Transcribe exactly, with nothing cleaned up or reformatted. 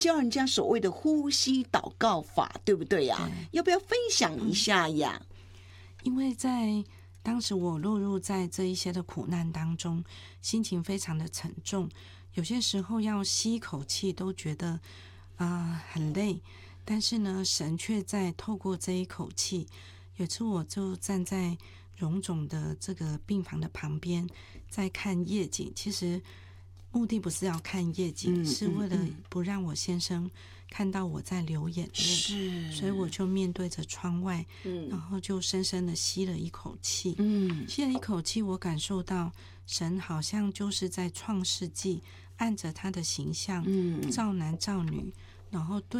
教人家所谓的呼吸祷告法，对不对呀？要不要分享一下呀？ 嗯、因为在当时我落入在这一些的苦难当中，心情非常的沉重，有些时候要吸一口气都觉得啊、呃、很累，但是呢，神却在透过这一口气。有次我就站在荣总的这个病房的旁边，在看夜景。其实目的不是要看夜景，嗯、是为了不让我先生看到我在流眼泪，是，所以我就面对着窗外，嗯、然后就深深的吸了一口气，嗯，吸了一口气，我感受到神好像就是在创世纪按着他的形象，嗯，造男造女，然后对